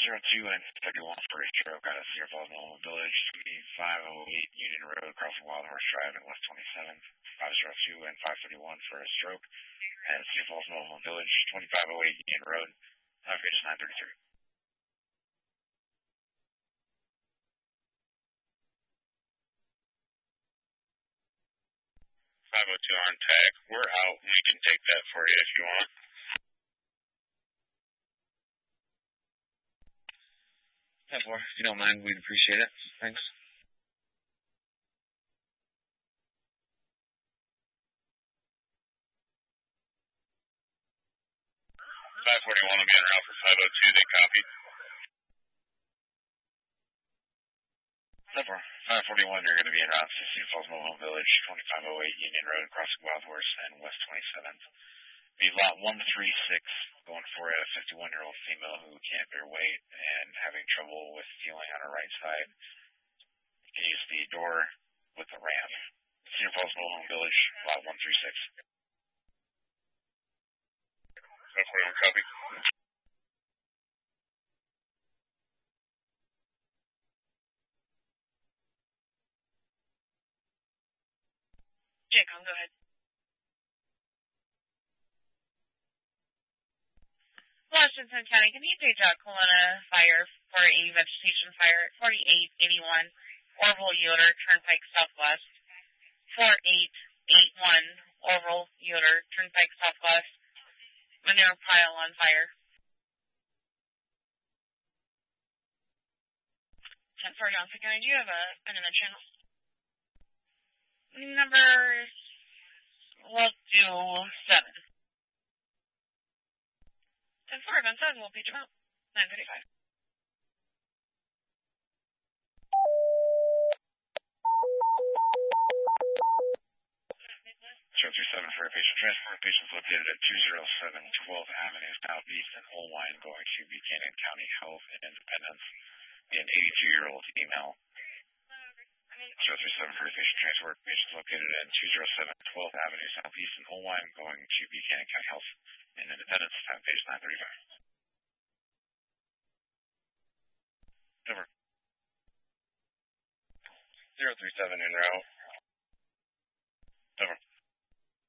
502 and 31 for a stroke out of Cedar Falls Mobile Village, 2508 Union Road, crossing Wild Horse Drive and West 27th. 502 and 531 for a stroke at Cedar Falls Mobile Village, 2508 Union Road, page 933. 502 on tag. We're out. We can take that for you if you want. 10-4. If you don't mind, we'd appreciate it. Thanks. 541 will be en route for 502. They copied. 541, you're going to be en route to Cedar Falls Mobile Village, 2508 Union Road, crossing Wild Horse and West 27th. Be lot 136, going for a 51-year-old female who can't bear weight and having trouble with feeling on her right side. You can use the door with the ramp. Cedar Falls Mobile Village, lot 136. 541, copy. Jaycom, go ahead. Washington County, can you page out Kelowna Fire for a vegetation fire at 4881 Orville Yoder, Turnpike Southwest. 4881 Orville Yoder, Turnpike Southwest. Manure pile on fire. 10-4, Johnson County, do you have an in the channel? We'll do 7. 10-4, Gonzales, we'll page them out. 9:35. Show 37 for a patient transport. Patient's located at 207 12th Avenue Southeast in Holwine, going to Buchanan County Health and Independence. Be an 82-year-old female. Show 37 for a patient transport. Patient's located at 207 12th Avenue Southeast in Holwine, going to Buchanan County Health and Independence. Time page 935. Over. 037 en route.